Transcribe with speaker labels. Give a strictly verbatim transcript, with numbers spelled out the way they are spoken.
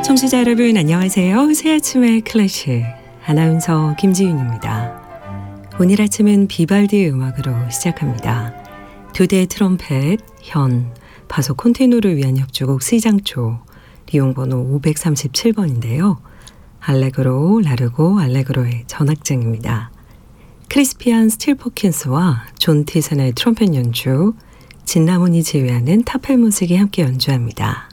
Speaker 1: 청취자 여러분 안녕하세요. 새 아침의 클래식 아나운서 김지윤입니다. 오늘 아침은 비발디의 음악으로 시작합니다. 두 대의 트럼펫, 현, 바소 콘테노를 위한 협주곡 C장조, 리용번호 오백삼십칠 번인데요. 알레그로, 라르고, 알레그로의 전악장입니다. 크리스피안 스틸 포킨스와 존 티슨의 트럼펫 연주, 진라몬이 지휘하는 타펠 무식이 함께 연주합니다.